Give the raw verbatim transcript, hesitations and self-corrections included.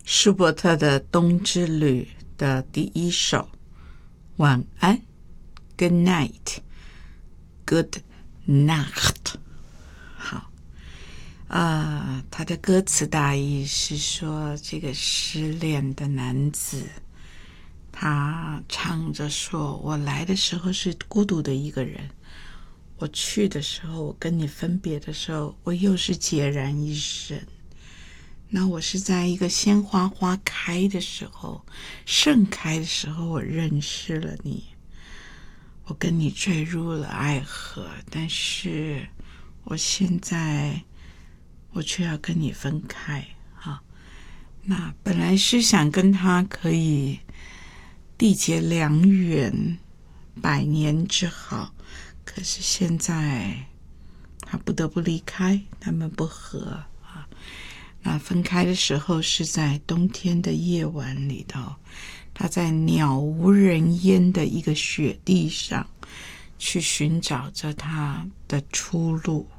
舒伯特的《冬之旅》的第一首，晚安 Good night Good night。 好啊，他的歌词大意是说，这个失恋的男子他唱着说，我来的时候是孤独的一个人，我去的时候，我跟你分别的时候，我又是孑然一身。那我是在一个鲜花花开的时候，盛开的时候，我认识了你，我跟你坠入了爱河，但是我现在我却要跟你分开啊。那本来是想跟他可以缔结良缘，百年之好，可是现在他不得不离开，他们不和啊。那分开的时候是在冬天的夜晚里头，他在鸟无人烟的一个雪地上去寻找着他的出路。